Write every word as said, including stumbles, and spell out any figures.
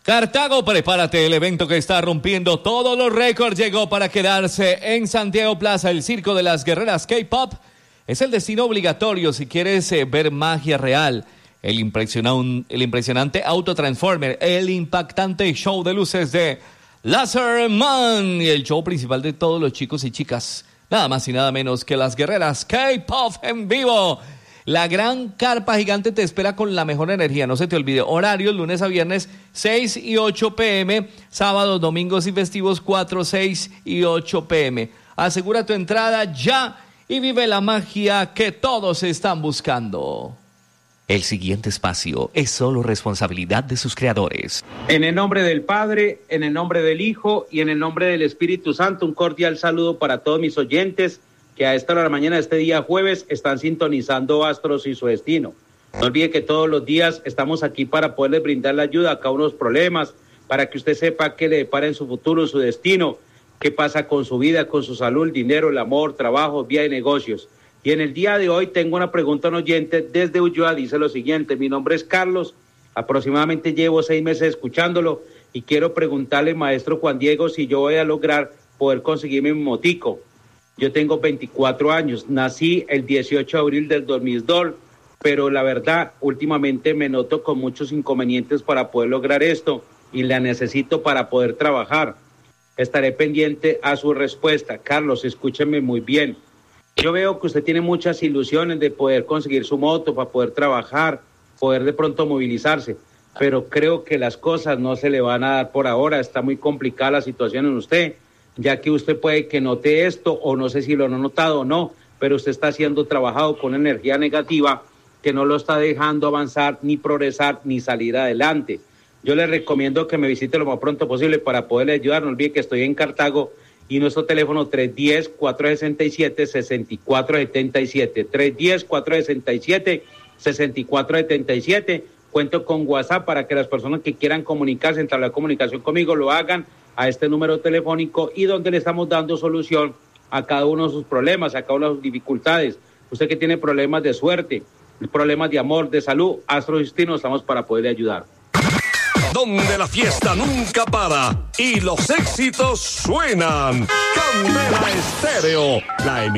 Cartago, prepárate, el evento que está rompiendo todos los récords llegó para quedarse en Santiago Plaza. El Circo de las Guerreras K-Pop es el destino obligatorio si quieres eh, ver magia real. El, impresionan, el impresionante Auto Transformer, el impactante show de luces de Laser Man y el show principal de todos los chicos y chicas. Nada más y nada menos que las Guerreras K-Pop en vivo. La gran carpa gigante te espera con la mejor energía. No se te olvide, horarios lunes a viernes seis y ocho pm, sábados, domingos y festivos cuatro, seis y ocho pm. Asegura tu entrada ya y vive la magia que todos están buscando. El siguiente espacio es solo responsabilidad de sus creadores. En el nombre del Padre, en el nombre del Hijo y en el nombre del Espíritu Santo, un cordial saludo para todos mis oyentes que a esta hora de la mañana de este día jueves están sintonizando Astros y su destino. No olvide que todos los días estamos aquí para poderles brindar la ayuda a cada uno de los problemas, para que usted sepa qué le depara en su futuro, su destino, qué pasa con su vida, con su salud, el dinero, el amor, trabajo, vía de negocios. Y en el día de hoy tengo una pregunta a un oyente desde Ulloa, dice lo siguiente: mi nombre es Carlos, aproximadamente llevo seis meses escuchándolo y quiero preguntarle, maestro Juan Diego, si yo voy a lograr poder conseguirme mi motico. Yo tengo veinticuatro años, nací el dieciocho de abril del dos mil dos, pero la verdad, últimamente me noto con muchos inconvenientes para poder lograr esto y la necesito para poder trabajar. Estaré pendiente a su respuesta. Carlos, escúcheme muy bien. Yo veo que usted tiene muchas ilusiones de poder conseguir su moto, para poder trabajar, poder de pronto movilizarse, pero creo que las cosas no se le van a dar por ahora. Está muy complicada la situación en usted, ya que usted puede que note esto, o no sé si lo ha notado o no, pero usted está siendo trabajado con energía negativa que no lo está dejando avanzar, ni progresar, ni salir adelante. Yo le recomiendo que me visite lo más pronto posible para poderle ayudar. No olvide que estoy en Cartago y nuestro teléfono tres uno cero, cuatro seis siete, seis cuatro siete siete, tres uno cero, cuatro seis siete, seis cuatro siete siete. Cuento con WhatsApp para que las personas que quieran comunicarse, entablar comunicación conmigo, lo hagan a este número telefónico, y donde le estamos dando solución a cada uno de sus problemas, a cada una de sus dificultades. Usted que tiene problemas de suerte, problemas de amor, de salud, Astro Destino, estamos para poderle ayudar. Donde la fiesta nunca para y los éxitos suenan. Candela Estéreo, la